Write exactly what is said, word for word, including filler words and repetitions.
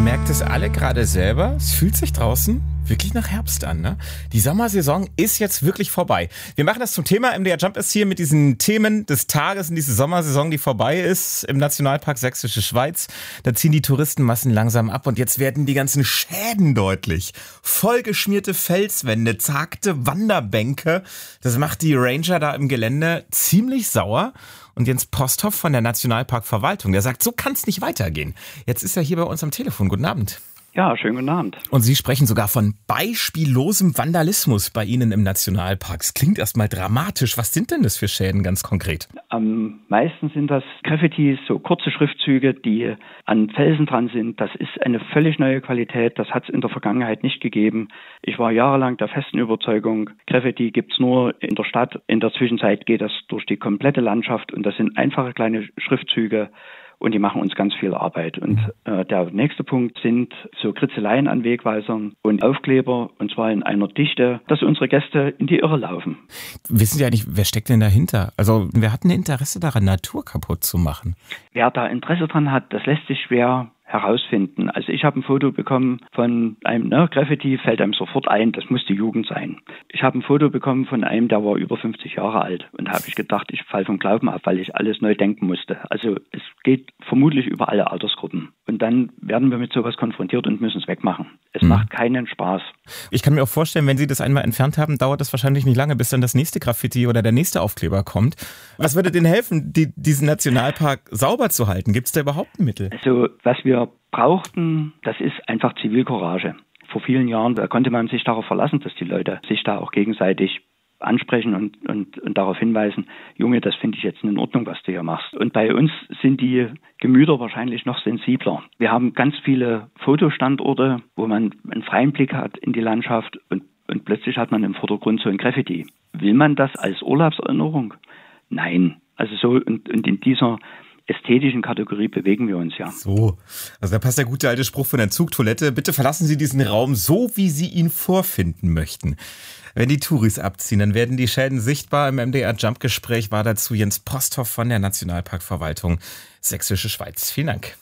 merkt es alle gerade selber. Es fühlt sich draußen wirklich nach Herbst an, ne? Die Sommersaison ist jetzt wirklich vorbei. Wir machen das zum Thema. M D R Jump ist hier mit diesen Themen des Tages in diese Sommersaison, die vorbei ist, im Nationalpark Sächsische Schweiz. Da ziehen die Touristenmassen langsam ab und jetzt werden die ganzen Schäden deutlich. Vollgeschmierte Felswände, zagte Wanderbänke. Das macht die Ranger da im Gelände ziemlich sauer. Und Jens Posthoff von der Nationalparkverwaltung, der sagt, so kann es nicht weitergehen. Jetzt ist er hier bei uns am Telefon. Guten Abend. Ja, schönen guten Abend. Und Sie sprechen sogar von beispiellosem Vandalismus bei Ihnen im Nationalpark. Das klingt erstmal dramatisch. Was sind denn das für Schäden ganz konkret? Am meisten sind das Graffitis, so kurze Schriftzüge, die an Felsen dran sind. Das ist eine völlig neue Qualität. Das hat es in der Vergangenheit nicht gegeben. Ich war jahrelang der festen Überzeugung, Graffiti gibt's nur in der Stadt. In der Zwischenzeit geht das durch die komplette Landschaft und das sind einfache kleine Schriftzüge. Und die machen uns ganz viel Arbeit. Und äh, der nächste Punkt sind so Kritzeleien an Wegweisern und Aufkleber, und zwar in einer Dichte, dass unsere Gäste in die Irre laufen. Wissen Sie eigentlich, wer steckt denn dahinter? Also wer hat ein Interesse daran, Natur kaputt zu machen? Wer da Interesse dran hat, das lässt sich schwer herausfinden. Also ich habe ein Foto bekommen von einem, ne, Graffiti fällt einem sofort ein, das muss die Jugend sein. Ich habe ein Foto bekommen von einem, der war über fünfzig Jahre alt, und da habe ich gedacht, ich falle vom Glauben ab, weil ich alles neu denken musste. Also es geht vermutlich über alle Altersgruppen. Und dann werden wir mit sowas konfrontiert und müssen es wegmachen. Es mhm. macht keinen Spaß. Ich kann mir auch vorstellen, wenn Sie das einmal entfernt haben, dauert das wahrscheinlich nicht lange, bis dann das nächste Graffiti oder der nächste Aufkleber kommt. Was würde denn helfen, die, diesen Nationalpark sauber zu halten? Gibt es da überhaupt ein Mittel? Also was wir brauchten, das ist einfach Zivilcourage. Vor vielen Jahren, da konnte man sich darauf verlassen, dass die Leute sich da auch gegenseitig ansprechen und, und, und darauf hinweisen, Junge, das finde ich jetzt in Ordnung, was du hier machst. Und bei uns sind die Gemüter wahrscheinlich noch sensibler. Wir haben ganz viele Fotostandorte, wo man einen freien Blick hat in die Landschaft, und, und plötzlich hat man im Vordergrund so ein Graffiti. Will man das als Urlaubserinnerung? Nein. Also so und, und in dieser ästhetischen Kategorie bewegen wir uns ja. So, also da passt der gute alte Spruch von der Zugtoilette. Bitte verlassen Sie diesen Raum so, wie Sie ihn vorfinden möchten. Wenn die Touris abziehen, dann werden die Schäden sichtbar. Im M D R Jump Gespräch war dazu Jens Posthoff von der Nationalparkverwaltung Sächsische Schweiz. Vielen Dank.